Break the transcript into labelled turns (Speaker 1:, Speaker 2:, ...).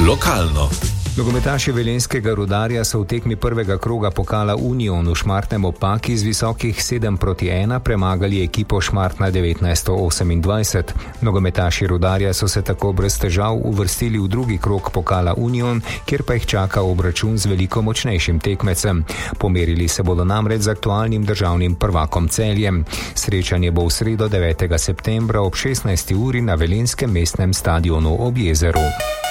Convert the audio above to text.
Speaker 1: Lokalno.
Speaker 2: Nogometaši velenjskega Rudarja so v tekmi prvega kroga pokala Union v Šmartnem ob Paki z visokih 7-1 premagali ekipo Šmartna 1928. Nogometaši Rudarja so se tako brez težav uvrstili v drugi krog pokala Union, kjer pa jih čaka obračun z veliko močnejšim tekmecem. Pomerili se bodo namreč z aktualnim državnim prvakom Celjem. Srečanje bo v sredo 9. septembra ob 16. uri na velenjskem mestnem stadionu ob jezeru.